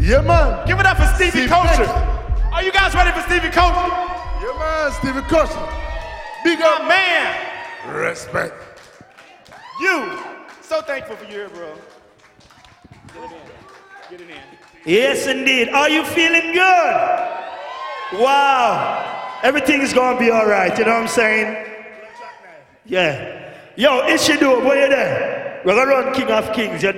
Yeah, man. Give it up for Stevie Culture. Are you guys ready for Stevie Culture? Yeah, man, Stevie Culture. Big up, man. Respect. You. So thankful for you here, bro. Get it in. Get it in. Yes, indeed. Are you feeling good? Wow. Everything is going to be all right. You know what I'm saying? Yeah. Yo, Ishidu, where you there? We're going to run King of Kings.